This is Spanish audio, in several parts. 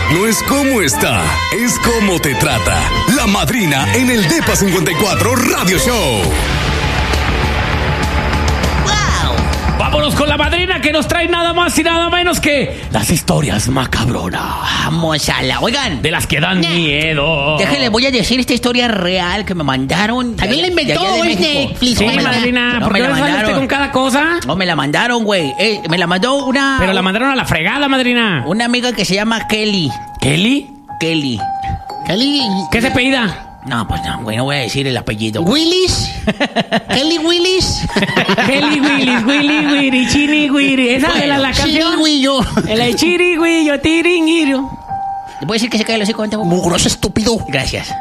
no es cómo está, es cómo te trata. La Madrina en el Depa 54 Radio Show. Vámonos con la madrina que nos trae nada más y nada menos que las historias macabronas. Vamos a la... Oigan, de las que dan miedo. déjenle, voy a decir esta historia real que me mandaron. También la inventó Netflix. Sí, madrina, ¿por qué no sale usted con cada cosa? No, me la mandaron, güey. Me la mandó una... Pero la mandaron a la fregada, madrina. Una amiga que se llama Kelly. ¿Kelly? Kelly. ¿Qué se pedida? No, pues no, güey, no voy a decir el apellido. ¿Willis? ¿Kelly Willis? Kelly Willis, Willy Willy, Chini Willy. Esa Bueno, es la canción. Chirigüillo. El chirigüillo, tiringuiro. ¿Le puedo decir que se cae el hocico? Mugroso estúpido. Gracias.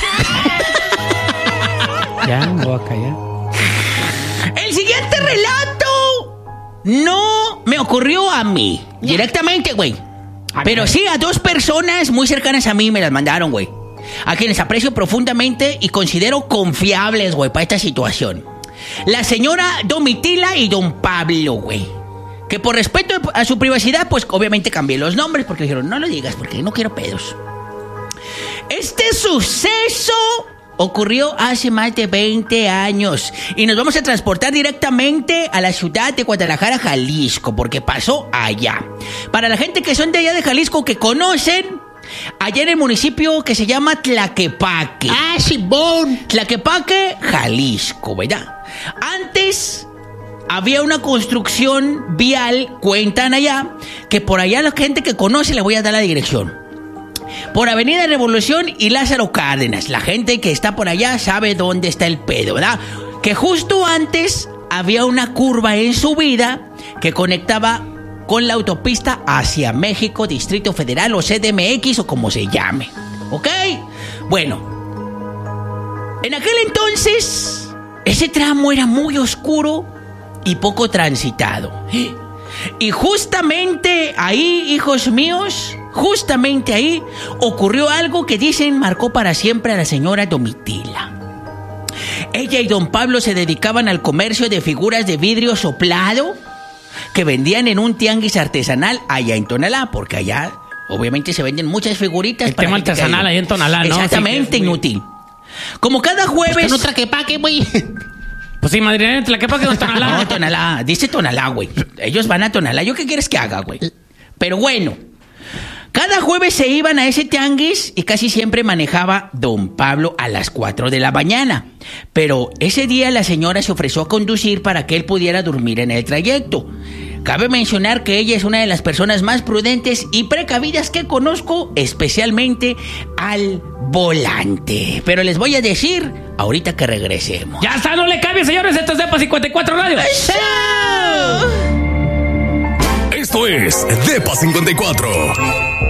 Ya, me voy a callar. El siguiente relato no me ocurrió a mí directamente, güey. Pero sí a dos personas muy cercanas a mí me las mandaron, güey. A quienes aprecio profundamente y considero confiables, güey, para esta situación. La señora Domitila y don Pablo, güey. Que por respeto a su privacidad, pues obviamente cambié los nombres porque dijeron, no lo digas porque no quiero pedos. Este suceso ocurrió hace más de 20 años y nos vamos a transportar directamente a la ciudad de Guadalajara, Jalisco, porque pasó allá. Para la gente que son de allá de Jalisco, que conocen, allá en el municipio que se llama Tlaquepaque. ¡Ah, Simón! Tlaquepaque, Jalisco, ¿verdad? Antes había una construcción vial, cuentan allá, que por allá la gente que conoce le voy a dar la dirección. Por Avenida Revolución y Lázaro Cárdenas. La gente que está por allá sabe dónde está el pedo, ¿verdad? Que justo antes había una curva en subida que conectaba con la autopista hacia México, Distrito Federal o CDMX o como se llame. ¿Ok? Bueno, en aquel entonces ese tramo era muy oscuro y poco transitado. Y justamente ahí, hijos míos, justamente ahí ocurrió algo que dicen marcó para siempre a la señora Domitila. Ella y don Pablo se dedicaban al comercio de figuras de vidrio soplado que vendían en un tianguis artesanal allá en Tonalá, porque allá obviamente se venden muchas figuritas. El tema artesanal allá en Tonalá, ¿no? Exactamente, sí, inútil. Como cada jueves... ¿No Tlaquepaque, güey? Pues sí, madrina, Tlaquepaque o Tonalá. No, Tonalá, dice Tonalá, güey. Ellos van a Tonalá. ¿Yo qué quieres que haga, güey? Pero bueno, cada jueves se iban a ese tianguis y casi siempre manejaba don Pablo a las 4 de la mañana. Pero ese día la señora se ofreció a conducir para que él pudiera dormir en el trayecto. Cabe mencionar que ella es una de las personas más prudentes y precavidas que conozco, especialmente al volante. Pero les voy a decir ahorita que regresemos. Ya está, no le cambie, señores. Esto es Depa 54 Radio. Esto es Depa 54.